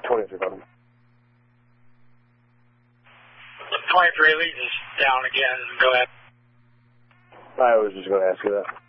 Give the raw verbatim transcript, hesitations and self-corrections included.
twenty-three button. twenty-three leads is down again. Go ahead. I was just going to ask you that.